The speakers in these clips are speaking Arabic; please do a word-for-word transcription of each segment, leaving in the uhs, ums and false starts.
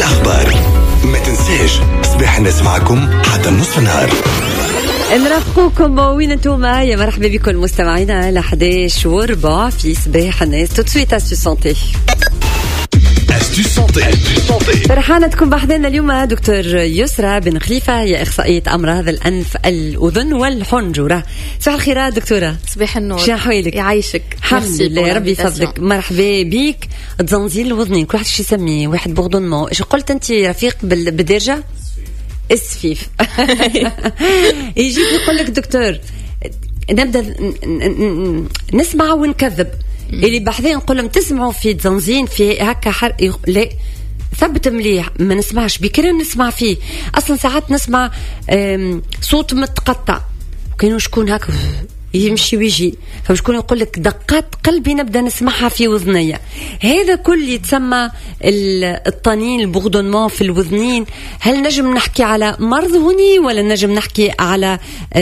الأخبار. ما تنساش صباح الناس معكم حتى نصف النهار. نرافقوكم وين انتوما؟ يا مرحبا بكم مستمعينا ل إحدى عشر وربع في صباح الناس. تو سويت أستو سانتي. أستو سانتي. فرحانة تكون بحضنا اليوم دكتور يسرى بن خليفة، هي إخصائية أمراض الأنف الأذن والحنجرة. صباح الخير دكتورة. صباح النور. شو أحوالك؟ يعيشك. الحمد لله ربي يفضلك. مرحبا بيك. تزنزين الوذنين كل واحد شو يسميه، واحد بغضنمو. إيش قلت أنت رفيق بالدرجة؟ السفيف. يجي يقول لك دكتور نبدأ نسمع ونكذب. اللي بحذين نقول لهم تسمعوا في تزنزين في هكا حرق، لا ثبت مليح ما نسمعش بكرة نسمع فيه. أصلا ساعات نسمع صوت متقطع وكانوا شكون هكا يمشي ويجي، فشكون يقول لك دقات قلبي نبدأ نسمعها في وذنية. هذا كل يتسمى الطنين البغضنمون في الوذنين. هل نجم نحكي على مرض هني ولا نجم نحكي على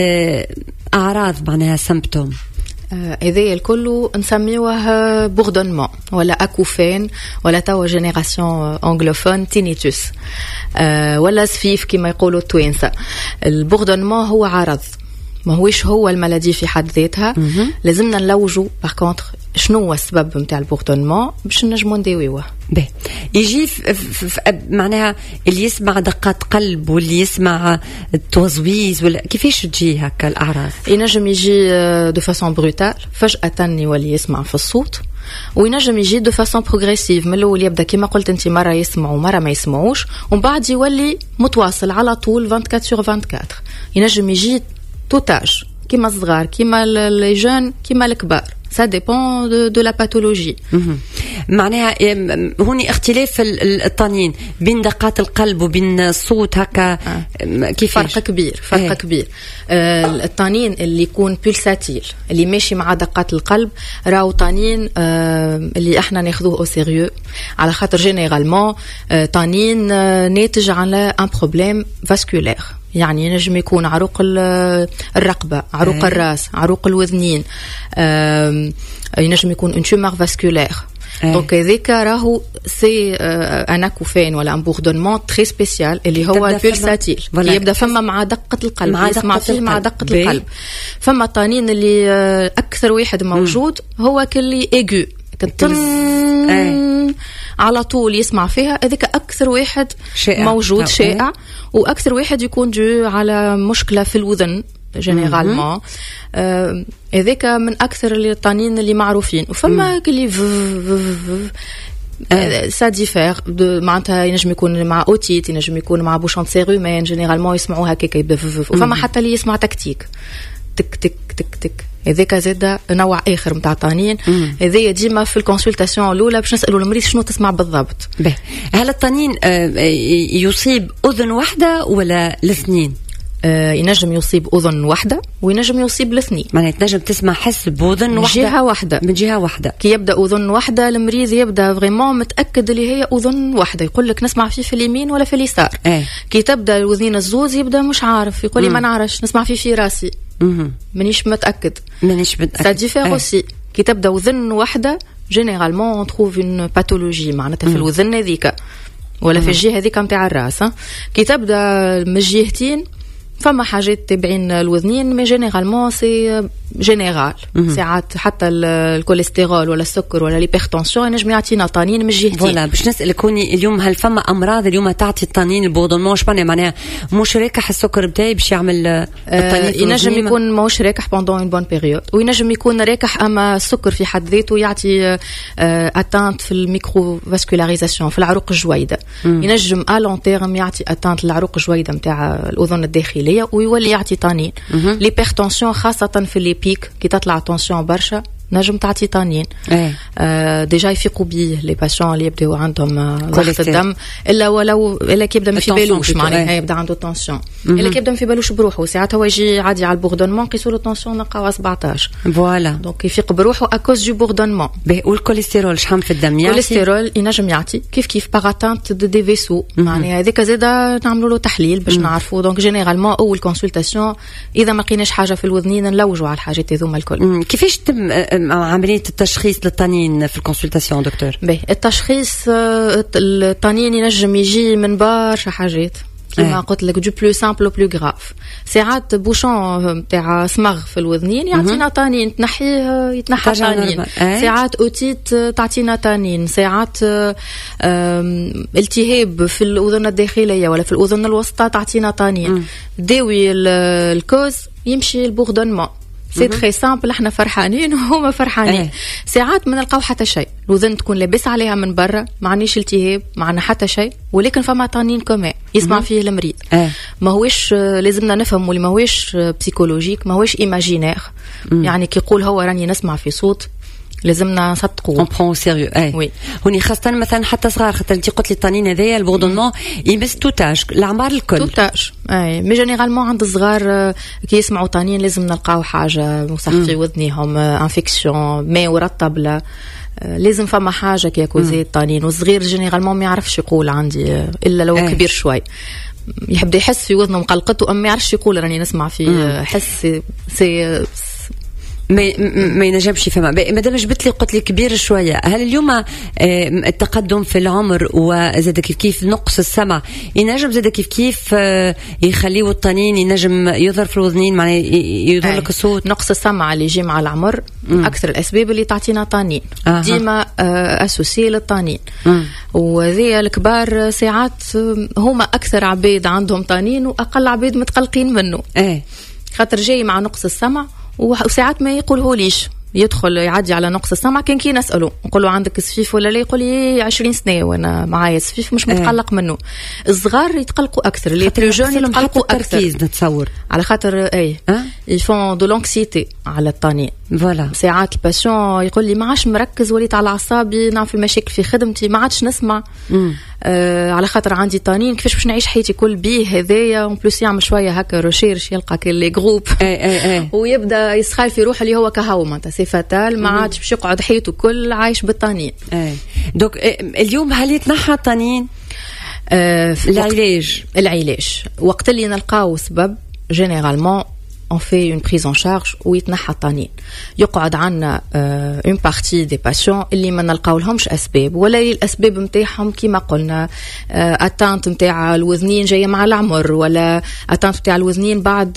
أعراض معناها سيمبتوم؟ إذا الكل نسميوه بوردونمون ولا أكوفين ولا توا جينيراسيون أنغلوفون تينيتوس ولا سفيف كما يقولوا التوانسة. البوردونمون هو عرض، ما هوش هو الملادي في حد ذاتها. لازمنا نلوجوا باغ كونتر شنو هو السبب نتاع البوردونمون باش نجمو نداويوه. به يجي معناها اللي يسمع دقات قلب واللي يسمع التوزويز ولا كيفاش تجي هكا الأعراض؟ ينجم يجي دو فاسون بروتال فجأة يولي يسمع في الصوت، وينجم يجي دو فاسون بروغريسيف من الأول يبدأ كما قلت أنت مرة يسمع ومرة ما يسمعوش، ومن بعد يولي متواصل على طول أربعة وعشرين سور أربعة وعشرين. ينجم يجي توتاج كيما الصغار كيما لي جون كيما الكبار. ça dépend de, de la pathologie. معناها هوني اختلاف الطنين بين دقات القلب وبين الصوت هكا. آه. كيف فرق كبير فرق ايه. كبير. آه الطنين اللي يكون بولساتيل اللي ماشي مع دقات القلب راهو طنين آه اللي احنا ناخذوه او سيريو، على خاطر جينيرالمون آه طنين آه ناتج على ان بروبليم فاسكولير. يعني ينجم يكون عروق الرقبة، عروق أيه. الراس، عروق الوذنين، ينجم يكون ان تومور فاسكولير. دونك هذيك راهو سي ان اكوفين ولا ان بوردونمون تري سبيسيال اللي هو البولساتيل يبدا فما مع دقة القلب، مع يسمع فيه مع دقة بي. القلب. فما طنين اللي اكثر واحد موجود مم. هو كلي ايغو أيه. على طول يسمع فيها. هذيك أكثر واحد شائع. موجود شائع، وأكثر واحد يكون جو على مشكلة في الوذن جينيرالمون. هذيك آه من أكثر الطنين اللي معروفين. وفما كلي سا ديفير معناتها ينجم يكون مع اوتيت، ينجم يكون مع بوشون سيرومان جينيرالمون يسمعوها هكاك يبدا. وفما حتى اللي يسمع تكتيك تك تك تك تك. هذاك زاد نوع اخر نتاع طنين. هذايا ديما في الكونسلطاسيون الاولى باش نسالوا المريض شنو تسمع بالضبط. به هل الطنين يصيب اذن واحده ولا الاثنين؟ آه ينجم يصيب اذن واحده وينجم يصيب الاثنين. معناتها تنجم تسمع حس باذن واحده من جهه واحده من جهه واحده. كي يبدا اذن واحده المريض يبدا فريمون متاكد اللي هي اذن واحده، يقول لك نسمع فيه في اليمين ولا في اليسار. ايه. كي تبدا الوذين الزوز يبدا مش عارف، يقول لي ما نعرفش نسمع فيه في راسي. مانيش متاكد مانيش متاكد. سا ديفير اوسي. كي تبدا اذن واحده جينيرالمون اون تروف اون باثولوجي معناتها في الوذن هذيك ولا في الجهه هذيك نتاع الراس. كي تبدا من الجهتين فما حاجات تابعين الوذنين، مي جينيرالمون سي جينيرال. ساعات حتى الكوليسترول ولا السكر ولا ليبرتونسيون ينجم يعطينا طنين من الجهتين. فوالا باش نسالك هوني اليوم هل فما امراض اليوم تعطي الطنين البوردونمون؟ شبان معناها مش راكح السكر بتاعي باش يعمل الطنين؟ ينجم يكون موش راكح بوندون اون بون بيريود، وينجم يكون راكح اما السكر في حد ذاته يعطي اتانت في الميكرو فاسكولاريزاسيون في العروق الجويده. ينجم ا لون تيرم يعطي اتانت العروق الجويده نتاع الاذن الداخليه ويولي يعطي طنين. ليبرتونسيون خاصه في اللي بيك كي تطلع تونسيون برشا نجم تعطي طنين. ايه. آه ديجا يفيقوا بيه لي باسيون اللي يبداو عندهم ضغط الدم، الا ولو الا كي يبدا ما في بالوش معناها ايه. يبدا عنده تونسيون الا كي يبدا ما في بالوش بروحه ساعات هو يجي عادي على البوردونمون قيسوا له تونسيون نلقاو سبعطاش. فوالا دونك يفيق بروحه اكوز دو بوردونمون. والكوليسترول شحال في الدم يعطي؟ الكوليسترول ينجم يعطي كيف كيف باغاتانت دو دي فيسو معناها هذيك زاده نعملوا له تحليل باش نعرفوا. دونك جينيرالمون اول كونسلطاسيون اذا ما لقيناش حاجه في الوذنين نلوجوا على الحاجات هذوما الكل. كيفاش تم عملية التشخيص للطنين في الكونسلتاسيون دكتور؟ باهي التشخيص الطنين ينجم يجي من برشا حاجات كما قلت لك دو بلو سامبل بلو غراف. ساعات بوشون تاع صمغ في الوذنين يعطينا طنين تنحيه يتنحى طنين. ساعات اوتيت تعطينا طنين. ساعات التهاب في الاذن الداخليه ولا في الاذن الوسطى تعطينا طنين. داوي الكوز يمشي البوردونمون. سي تري سامبل. احنا فرحانين وهما فرحانين. أيه. ساعات ما نلقاو حتى شيء، الوذن تكون لابس عليها من برا، ما عنديش التهاب، ما عندنا حتى شيء، ولكن فما طنين كمان يسمع فيه المريض. أيه. ما هوش لازمنا نفهم اللي ما هوش بسيكولوجيك، ما هوش ايماجينير. يعني كي يقول هو راني نسمع في صوت لازمنا نصدقوا. اون برون سيريو. اي وي. هوني خاصه مثلا حتى صغار، خاطر انت قلت لي الطنين هذايا البوردونمون يمس توتاج العمار الكل. توتاج. اي مي جينيرالمون عند الصغار كي يسمعوا طنين لازم نلقاو حاجه مسخ في وذنيهم، انفيكسيون ماء ورطب، لا لازم فما حاجه كي يكوزي الطنين. والصغير جينيرالمون ما يعرفش يقول عندي الا لو أي. كبير شوي يحب يحس في وذنه مقلقته، اما ما يعرفش يقول راني نسمع في حس سي ما ما ينجمش يفهمها. مادام جبت لي قلت لي كبير شويه، هل اليوم التقدم في العمر وزاد كيف كيف نقص السمع ينجم زاد كيف كيف يخليه الطنين ينجم يظهر في الوذنين، معناه يظهر لك الصوت؟ نقص السمع اللي يجي مع العمر من اكثر الاسباب اللي تعطينا طنين. آه. ديما اسوسي للطنين. وذي الكبار ساعات هما اكثر عبيد عندهم طنين واقل عبيد متقلقين منه. ايه خاطر جاي مع نقص السمع، وساعات ما يقوله ليش يدخل يعدي على نقص السمع. كان كي نسأله نقول له عندك سفيف ولا لا، يقول لي عشرين سنة وانا معايا سفيف مش متقلق اه. منه. الصغار يتقلقوا اكثر، لي بلو جون يتقلقوا اكثر نتصور على خاطر اي اه؟ يفون دو لونكسيتي على الطنين. فوالا ساعات الباسيون يقول لي ما عادش مركز، وليت على اعصابي، نعرف في مشاكل في خدمتي، ما عادش نسمع آه على خاطر عندي طنين، كيفاش باش نعيش حياتي كل بيه هذايا. اون بلوس يعمل شويه هكا روشيرش، يلقى كل لي جروب اي اي اي. ويبدا يسخال في روحه اللي هو كهو معناتها سي فاتال، ما عادش باش يقعد حياته كل عايش بالطنين. اي دوك اليوم هل يتنحى الطنين؟ آه العلاج العلاج وقت اللي نلقاو سبب جينيرالمون on fait une prise en charge ويتنحى الطنين. يقعد عنا une partie des patients اللي ما نلقاو لهمش أسباب، ولا الأسباب متاعهم كما قلنا أتانت متاع الوذنين جاية مع العمر، ولا أتانت متاع الوذنين بعد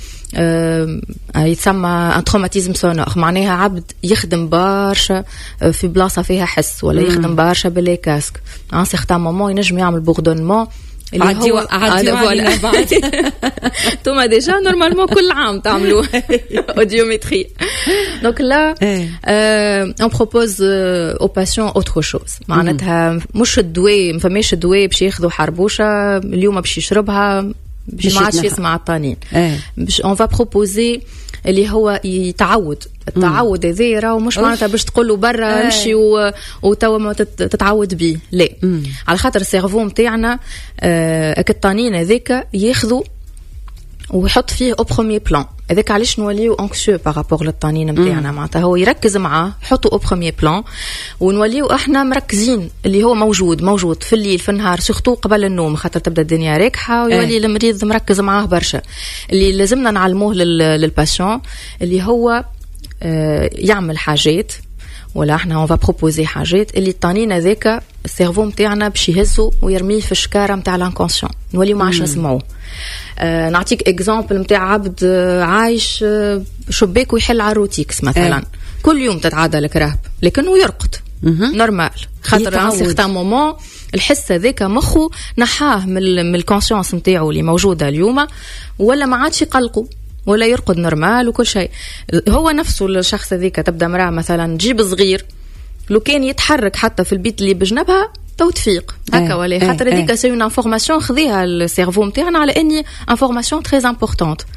يتسمى un traumatisme sonore، معناها عبد يخدم برشا في بلاصة فيها حس، ولا يخدم برشا باللي كاسك ان سيغتان مومون ينجم يعمل بوردونمون اللي عادي هو عادي ولا بعد توما ديجا نورمالمون كل عام تعملوا اوديومتري. دونك لا اون بروبوز او باسيون اوتر شوز، معناتها مش الدواء، ما فماش الدواء باش ياخذوا حربوشه اليوم باش يشربها باش ما عادش يسمع الطنين. باش اون فا بروبوزي اللي هو يتعود. التعود هذا راهو مش معناتها باش تقول له برا امشي وتوا ما تتعود بيه، لا. مم. على خاطر السيرفو نتاعنا آه الطنين هذاك ياخذوا ويحط فيه او بروميير بلان. هذاك علاش نوليو انكسيو بارابور للطنين نتاعنا، معناتها هو يركز معاه يحطوا او بروميير بلان، ونوليو احنا مركزين اللي هو موجود موجود في الليل في النهار، سورتو قبل النوم خاطر تبدا الدنيا راكحه، ويولي اه. المريض مركز معاه برشا. اللي لازمنا نعلموه للباسيون اللي هو آه يعمل حاجات، ولا احنا اون فا بروبوزي حاجات اللي الطنين هذاك السيرفو نتاعنا باش يهزو ويرميه في الشكاره نتاع الانكونسيون، نوليو ما عادش نسمعوه. آه نعطيك اكزامبل نتاع عبد عايش شباك ويحل على الروتيكس مثلا. اه. كل يوم تتعدى لك راهب لكنه يرقد نورمال، خاطر ان سيغتان مومون الحس هذاك مخه نحاه من الكونسيونس نتاعو اللي موجوده اليوم، ولا ما عادش يقلقه ولا يرقد نورمال وكل شيء. هو نفسه الشخص هذيك تبدا مراه مثلا تجيب صغير لو كان يتحرك حتى في البيت اللي بجنبها تو تفيق هكا، ولا خاطر هذيك سي اون انفورماسيون خذيها السيرفو نتاعنا على اني انفورماسيون تري امبورطونت.